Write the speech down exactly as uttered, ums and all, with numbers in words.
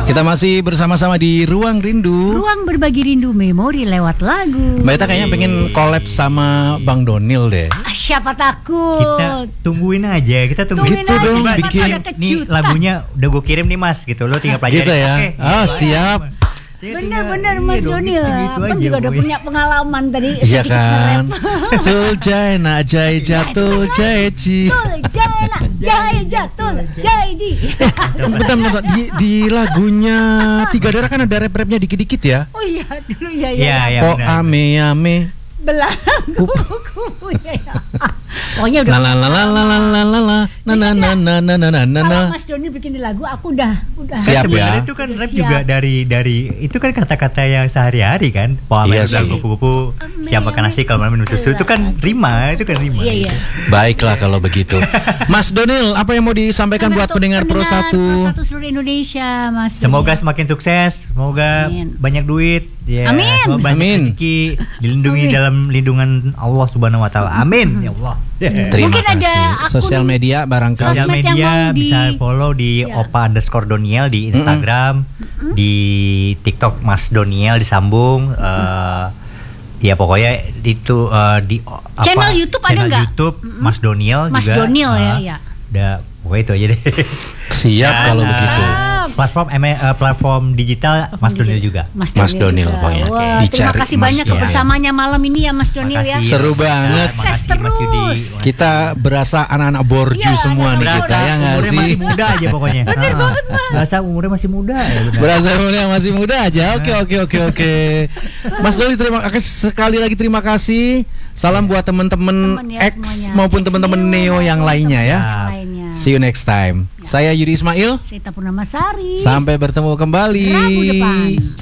Kita masih bersama-sama di Ruang Rindu. Ruang berbagi rindu memori lewat lagu. Mbak Ita kayaknya pengen collab sama Bang Donil deh. Ah, siapa takut? Kita tungguin aja, kita tungguin Tungguin Gitu aja, dong, siapa bikin. tahu ada Nih kejutan. lagunya udah gue kirim nih Mas, gitu lo tinggal pelajari. Gitu ya. Oke, Oh, gitu siap. aja. Dia Bener-bener tinggal- Mas iya dong, Donil, gitu-gitu Abang aja, juga udah boy. punya pengalaman tadi. Iya sedikit kan. nge-rap. Tul jai nak jai jatul jai ji. Tul, jaya, jaya, jatul, jaya ji. Bentar, bentar. Di, di lagunya Tiga Darah kan ada rap-rapnya dikit-dikit ya. Oh iya, dulu ya Iya, ya. iya. Po benar. ame ame. Belangku kuku ya. ya. Pokoknya udah. La la la la la la la la la na na na na na na na na na. Kalau Mas Doni bikin di lagu, aku udah udah. Siap. Kan sebenarnya ya. itu kan Udah rap siap. juga dari dari itu kan kata-kata yang sehari-hari kan. Poa Iya main sih. kupu-kupu, siap makan nasi kalau malam minum susu itu kan rima, itu kan rima. Iya iya. Baiklah kalau begitu. Mas Donil, apa yang mau disampaikan buat Untuk pendengar Pro satu? Pro satu seluruh Indonesia, Mas. Semoga Doni. semakin sukses, semoga Amin. banyak duit, ya, Amin. semoga banyak Amin. rezeki, dilindungi Amin. dalam lindungan Allah Subhanahu Wa Taala. Amin, ya Allah. Terima Mungkin ada kasih. akun Sosial media barangkali. Sosial sosmed yang media mau di- bisa follow di Ya. opa underscore doniel di Instagram, di TikTok Mas Doniel disambung. eh, ya pokoknya itu eh, di o- apa, Channel YouTube ada channel nggak? YouTube Mas Doniel Mas juga. Donil ya, eh, ya. Udah, pokoknya itu aja deh. Siap Dan, kalau eh, begitu. Platform M- eh, platform digital Mas Donil juga. Mas Mas Donil juga. pokoknya. Wah, terima Dicari kasih Mas banyak Donil. kebersamaannya malam ini ya Mas Donil ya. Makasih. Seru banget. Sukses Makasih, Mas Yudi. terus. Kita berasa anak-anak borju Iya, semua nih anak-anak kita ya nggak umurnya sih? masih muda aja pokoknya. Bener banget Mas. Berasa umurnya masih muda ya benar. Berasa umurnya masih muda aja. Oke oke oke oke. Mas Doni terima kasih sekali lagi terima kasih. Salam buat teman-teman Temen ya X semuanya. maupun X teman-teman Neo Neo yang lainnya ya. Yang lainnya. See you next time. Saya Yudi Ismail. Saya Purnamasari. Sampai bertemu kembali. Rabu depan.